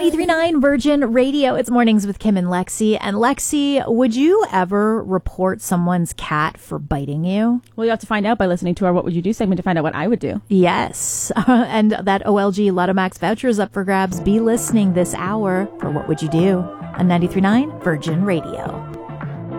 93.9 Virgin Radio. It's Mornings with Kim and Lexi. And Lexi, would you ever report someone's cat for biting you? Well, you have to find out by listening to our What Would You Do segment to find out what I would do. Yes. And that OLG Lotomax voucher is up for grabs. Be listening this hour for What Would You Do on 93.9 Virgin Radio.